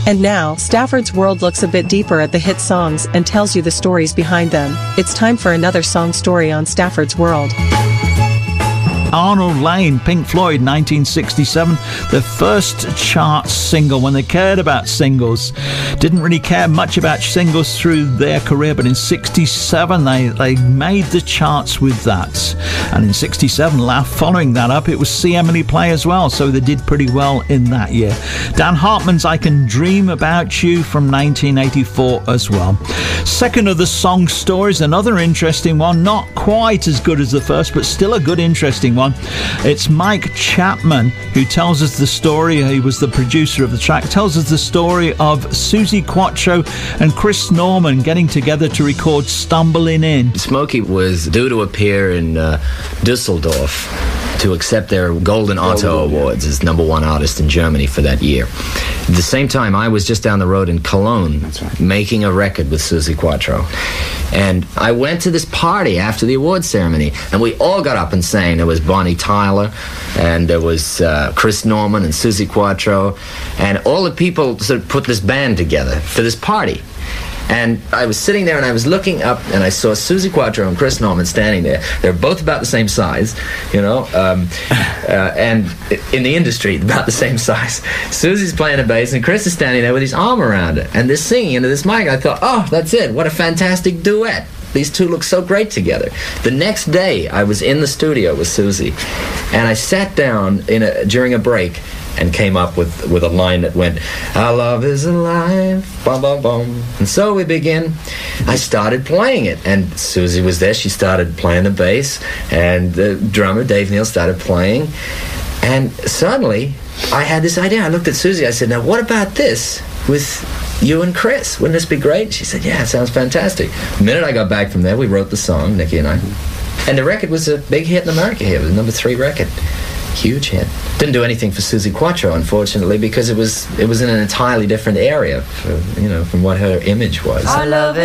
And now, Stafford's World looks a bit deeper at the hit songs and tells you the stories behind them. It's time for another song story on Stafford's World. Arnold Layne, Pink Floyd, 1967, their first chart single when they cared about singles. Didn't really care much about singles through their career, but in 67 they made the charts with that. And in 67, following that up, it was See Emily Play as well, so they did pretty well in that year. Dan Hartman's I Can Dream About You from 1984 as well. Second of the song stories, another interesting one, not quite as good as the first, but still a good interesting one. It's Mike Chapman who tells us the story. He was the producer of the track. Tells us the story of Suzi Quatro and Chris Norman getting together to record Stumbling In. Smokey was due to appear in Dusseldorf to accept their Golden Otto Awards as #1 artist in Germany for that year. At the same time, I was just down the road in Cologne making a record with Suzi Quatro. And I went to this party after the awards ceremony, and we all got up and sang. There was Bonnie Tyler, and there was Chris Norman and Suzi Quatro, and all the people sort of put this band together for this party. And I was sitting there and I was looking up and I saw Suzi Quatro and Chris Norman standing there. They're both about the same size, you know, and in the industry, about the same size. Suzi's playing a bass and Chris is standing there with his arm around her. And they're singing into this mic. I thought, oh, that's it. What a fantastic duet. These two look so great together. The next day, I was in the studio with Suzi, and I sat down during a break and came up with a line that went, "Our love is alive, bum bum bum." And so we begin. I started playing it, and Suzi was there. She started playing the bass, and the drummer Dave Neal started playing. And suddenly, I had this idea. I looked at Suzi. I said, "Now, what about this with you and Chris? Wouldn't this be great?" She said, "Yeah, it sounds fantastic." The minute I got back from there, we wrote the song, Nicky and I. And the record was a big hit in America here. It was a #3 record. Huge hit. Didn't do anything for Suzi Quatro, unfortunately, because it was in an entirely different area, from what her image was. Our love